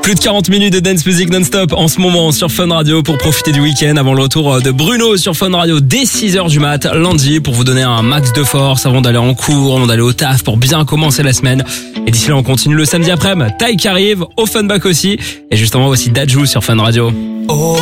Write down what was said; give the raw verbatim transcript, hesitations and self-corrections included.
Plus de quarante minutes de dance music non-stop en ce moment sur Fun Radio pour profiter du week-end avant le retour de Bruno sur Fun Radio dès six heures du mat lundi pour vous donner un max de force avant d'aller en cours, avant d'aller au taf pour bien commencer la semaine. Et d'ici là on continue le samedi après-midi. Taï qui arrive, au Funback aussi. Et justement voici Dadju sur Fun Radio. Oh.